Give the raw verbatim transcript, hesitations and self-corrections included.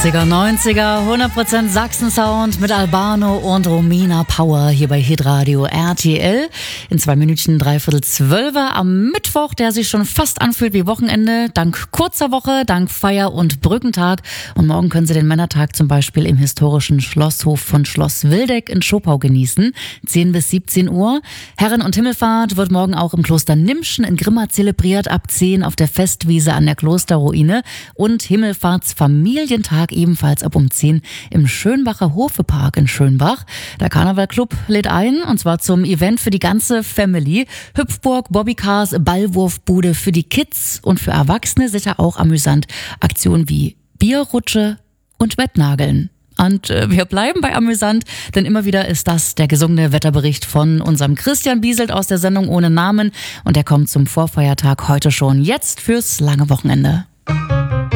achtziger, neunziger, hundert Prozent Sachsen-Sound mit Albano und Romina Power hier bei Hitradio R T L. In zwei Minuten dreiviertel zwölfer am Mittwoch, der sich schon fast anfühlt wie Wochenende. Dank kurzer Woche, dank Feier- und Brückentag. Und morgen können Sie den Männertag zum Beispiel im historischen Schlosshof von Schloss Wildeck in Schopau genießen. zehn bis siebzehn Uhr. Herren- und Himmelfahrt wird morgen auch im Kloster Nimschen in Grimma zelebriert. Ab zehn auf der Festwiese an der Klosterruine. Und Himmelfahrtsfamilientag ebenfalls ab um zehn im Schönbacher Hofepark in Schönbach. Der Karnevalclub lädt ein, und zwar zum Event für die ganze Family. Hüpfburg, Bobbycars, Ballwurfbude für die Kids und für Erwachsene sicher auch amüsant. Aktionen wie Bierrutsche und Wettnageln. Und äh, wir bleiben bei amüsant, denn immer wieder ist das der gesungene Wetterbericht von unserem Christian Bieselt aus der Sendung Ohne Namen. Und der kommt zum Vorfeiertag heute schon, jetzt fürs lange Wochenende.